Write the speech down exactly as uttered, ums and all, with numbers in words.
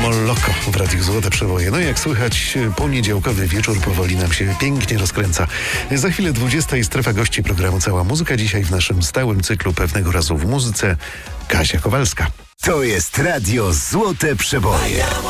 Moloko w Radiu Złote Przeboje. No i jak słychać, poniedziałkowy wieczór powoli nam się pięknie rozkręca. Za chwilę dwudziesta i strefa gości programu Cała Muzyka. Dzisiaj w naszym stałym cyklu Pewnego razu w muzyce Kasia Kowalska. To jest Radio Złote Przeboje.